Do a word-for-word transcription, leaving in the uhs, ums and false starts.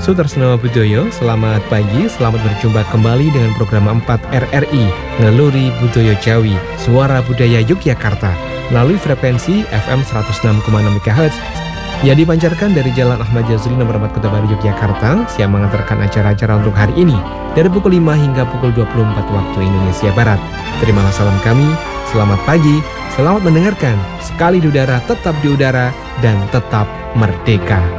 Sudarsno Budoyo, selamat pagi, selamat berjumpa kembali dengan program empat R R I, Ngeluri Budoyo Jawi, Suara Budaya Yogyakarta, melalui frekuensi F M seratus enam koma enam MHz, yang dipancarkan dari Jalan Ahmad Yazuli nomor empat Kota Baru Yogyakarta, siap mengantarkan acara-acara untuk hari ini, dari pukul lima hingga pukul dua puluh empat waktu Indonesia Barat. Terimalah salam kami, selamat pagi, selamat mendengarkan, sekali di udara, tetap di udara, dan tetap merdeka.